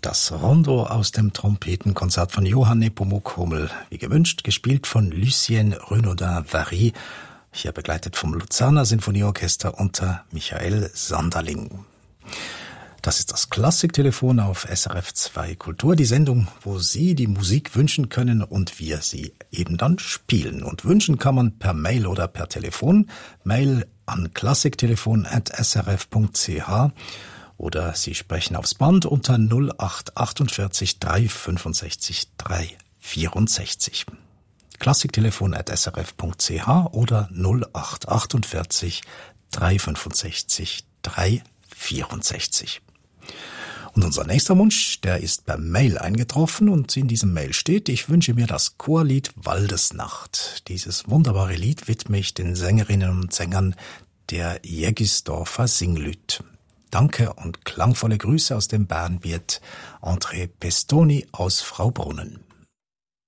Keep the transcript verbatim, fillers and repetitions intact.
Das Rondo aus dem Trompetenkonzert von Johann Nepomuk Hummel, wie gewünscht, gespielt von Lucien Renaudin-Vary, hier begleitet vom Luzerner Sinfonieorchester unter Michael Sanderling. Das ist das Klassiktelefon auf S R F zwei Kultur, die Sendung, wo Sie die Musik wünschen können und wir sie eben dann spielen. Und wünschen kann man per Mail oder per Telefon. Mail an klassiktelefon at s r f punkt c h oder Sie sprechen aufs Band unter null acht achtundvierzig drei fünfundsechzig drei vierundsechzig. Klassiktelefon at s r f punkt c h oder null acht achtundvierzig drei fünfundsechzig drei vierundsechzig. Und unser nächster Wunsch, der ist per Mail eingetroffen und in diesem Mail steht: Ich wünsche mir das Chorlied Waldesnacht. Dieses wunderbare Lied widme ich den Sängerinnen und Sängern der Jägisdorfer Singlüt. Danke und klangvolle Grüße aus dem Bärenwirt André Pestoni aus Fraubrunnen.